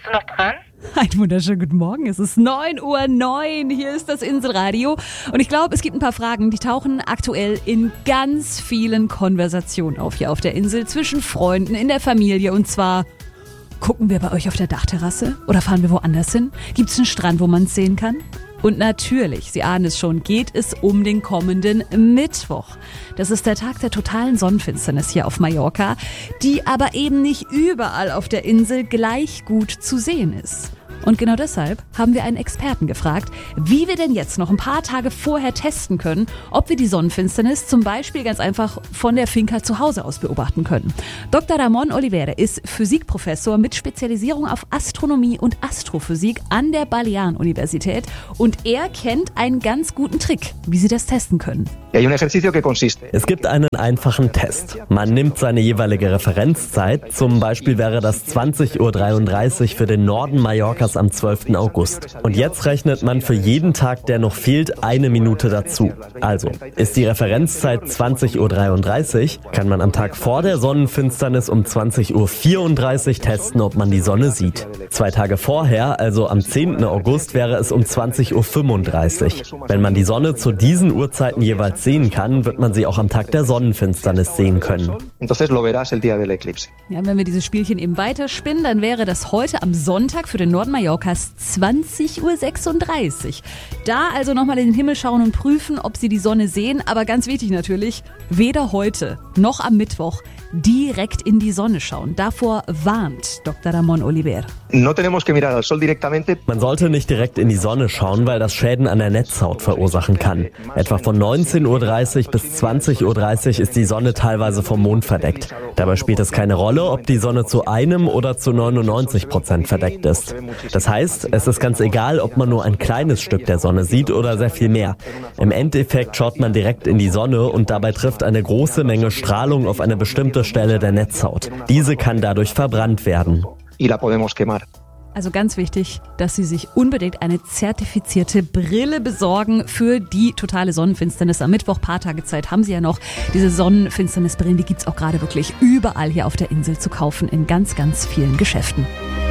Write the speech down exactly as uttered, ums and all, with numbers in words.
du noch dran? Einen wunderschönen guten Morgen. Es ist neun Uhr neun. Hier ist das Inselradio. Und ich glaube, es gibt ein paar Fragen, die tauchen aktuell in ganz vielen Konversationen auf hier auf der Insel zwischen Freunden, in der Familie. Und zwar, gucken wir bei euch auf der Dachterrasse oder fahren wir woanders hin? Gibt es einen Strand, wo man es sehen kann? Und natürlich, Sie ahnen es schon, geht es um den kommenden Mittwoch. Das ist der Tag der totalen Sonnenfinsternis hier auf Mallorca, die aber eben nicht überall auf der Insel gleich gut zu sehen ist. Und genau deshalb haben wir einen Experten gefragt, wie wir denn jetzt noch ein paar Tage vorher testen können, ob wir die Sonnenfinsternis zum Beispiel ganz einfach von der Finca zu Hause aus beobachten können. Doktor Ramon Olivera ist Physikprofessor mit Spezialisierung auf Astronomie und Astrophysik an der Balearen-Universität und er kennt einen ganz guten Trick, wie Sie das testen können. Es gibt einen einfachen Test. Man nimmt seine jeweilige Referenzzeit, zum Beispiel wäre das zwanzig Uhr dreiunddreißig für den Norden Mallorcas am zwölften August. Und jetzt rechnet man für jeden Tag, der noch fehlt, eine Minute dazu. Also, ist die Referenzzeit zwanzig Uhr dreiunddreißig, kann man am Tag vor der Sonnenfinsternis um zwanzig Uhr vierunddreißig testen, ob man die Sonne sieht. Zwei Tage vorher, also am zehnten August, wäre es um zwanzig Uhr fünfunddreißig. Wenn man die Sonne zu diesen Uhrzeiten jeweils sehen kann, wird man sie auch am Tag der Sonnenfinsternis sehen können. Ja, wenn wir dieses Spielchen eben weiterspinnen, dann wäre das heute am Sonntag für den Norden Mallorcas zwanzig Uhr sechsunddreißig. Da also nochmal in den Himmel schauen und prüfen, ob Sie die Sonne sehen. Aber ganz wichtig natürlich, weder heute noch am Mittwoch direkt in die Sonne schauen. Davor warnt Doktor Ramon Olivera. Man sollte nicht direkt in die Sonne schauen, weil das Schäden an der Netzhaut verursachen kann. Etwa von neunzehn Uhr dreißig bis zwanzig Uhr dreißig ist die Sonne teilweise vom Mond verdeckt. Dabei spielt es keine Rolle, ob die Sonne zu einem oder zu neunundneunzig Prozent verdeckt ist. Das heißt, es ist ganz egal, ob man nur ein kleines Stück der Sonne sieht oder sehr viel mehr. Im Endeffekt schaut man direkt in die Sonne und dabei trifft eine große Menge Strahlung auf eine bestimmte Stelle der Netzhaut. Diese kann dadurch verbrannt werden. Also ganz wichtig, dass Sie sich unbedingt eine zertifizierte Brille besorgen für die totale Sonnenfinsternis. Am Mittwoch, paar Tage Zeit haben Sie ja noch. Diese Sonnenfinsternisbrillen, die gibt's auch gerade wirklich überall hier auf der Insel zu kaufen, in ganz, ganz vielen Geschäften.